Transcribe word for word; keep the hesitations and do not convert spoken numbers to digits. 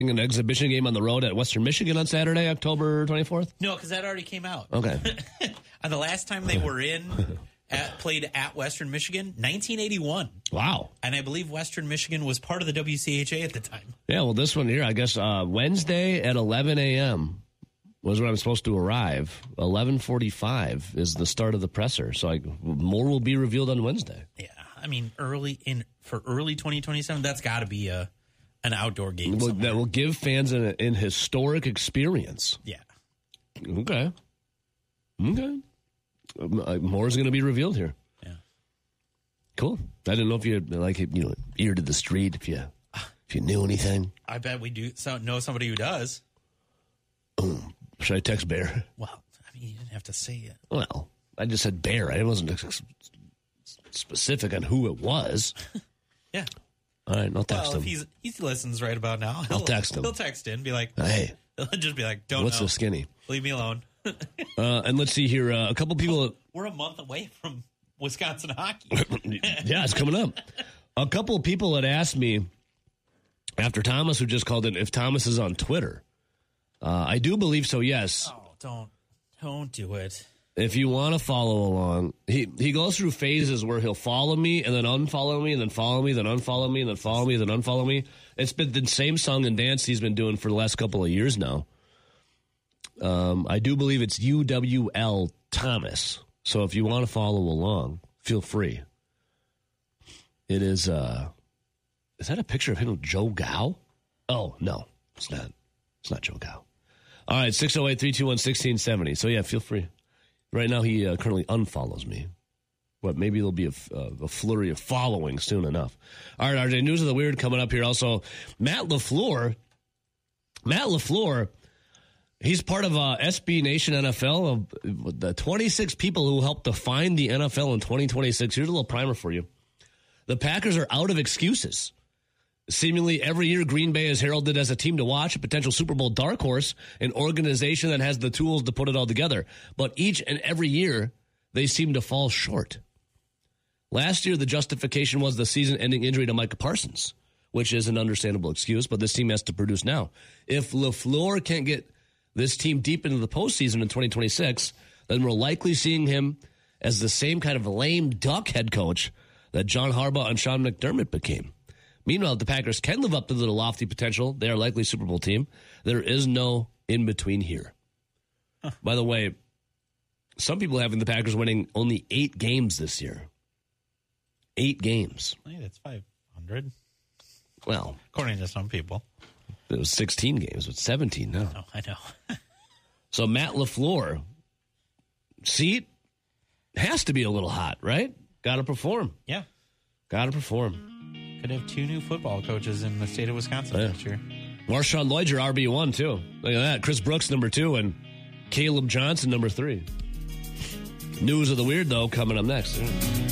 An exhibition game on the road at Western Michigan on Saturday, October twenty-fourth? No, because that already came out. Okay. And the last time they were in, at, played at Western Michigan, nineteen eighty-one. Wow. And I believe Western Michigan was part of the W C H A at the time. Yeah, well, this one here, I guess uh, Wednesday at eleven a.m. was when I'm supposed to arrive. eleven forty-five is the start of the presser. So I, more will be revealed on Wednesday. Yeah, I mean, early in for early twenty twenty-seven, that's got to be a an outdoor game well, that will give fans an, an historic experience. Yeah. Okay. Okay. Uh, more is going to be revealed here. Yeah. Cool. I didn't know if you had, like, you know, ear to the street, if you if you knew anything. I bet we do so, know somebody who does. Um, should I text Bear? Well, I mean, you didn't have to say it. Well, I just said Bear. I wasn't specific on who it was. Yeah. All right, I'll text well, him. If he's, he listens right about now. I'll text him. He'll text in, be like, hey. He'll just be like, don't What's know. so skinny? Leave me alone. uh, and let's see here. Uh, a couple people. We're a month away from Wisconsin hockey. Yeah, it's coming up. A couple of people had asked me after Thomas, who just called in, if Thomas is on Twitter. Uh, I do believe so, yes. Oh, don't. Don't do it. If you want to follow along, he, he goes through phases where he'll follow me and then unfollow me and then follow me, then unfollow me and then follow me, then unfollow me. It's been the same song and dance he's been doing for the last couple of years now. Um, I do believe it's U W L Thomas. So if you want to follow along, feel free. It is, uh, is that a picture of him with Joe Gow? Oh, no, it's not. It's not Joe Gow. All right, six oh eight, three two one, one six seven oh. So, yeah, feel free. Right now, he uh, currently unfollows me. But maybe there'll be a, uh, a flurry of following soon enough. All right, R J, News of the Weird coming up here. Also, Matt LaFleur. Matt LaFleur, he's part of uh, S B Nation N F L, of the twenty-six people who helped define the N F L in twenty twenty-six. Here's a little primer for you. The Packers are out of excuses. Seemingly every year, Green Bay is heralded as a team to watch, a potential Super Bowl dark horse, an organization that has the tools to put it all together. But each and every year, they seem to fall short. Last year, the justification was the season-ending injury to Micah Parsons, which is an understandable excuse, but this team has to produce now. If LaFleur can't get this team deep into the postseason in twenty twenty-six, then we're likely seeing him as the same kind of lame duck head coach that John Harbaugh and Sean McDermott became. Meanwhile, if the Packers can live up to the lofty potential, they are likely a Super Bowl team. There is no in-between here. Huh. By the way, some people having the Packers winning only eight games this year. Eight games. Hey, that's five hundred. Well, according to some people. It was sixteen games, but seventeen now. Oh, I know. So Matt LaFleur, seat has to be a little hot, right? Got to perform. Yeah. Got to perform. Could have two new football coaches in the state of Wisconsin yeah. next year. Marshawn Lloyd, your R B one, too. Look at that. Chris Brooks, number two, and Caleb Johnson, number three. News of the Weird, though, coming up next.